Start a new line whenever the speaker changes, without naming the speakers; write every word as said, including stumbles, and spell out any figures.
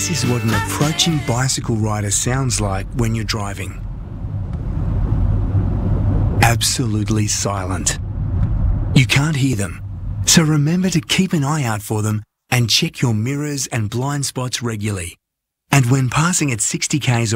This is what an approaching bicycle rider sounds like when you're driving. Absolutely silent. You can't hear them, so remember to keep an eye out for them and check your mirrors and blind spots regularly. And when passing at sixty kays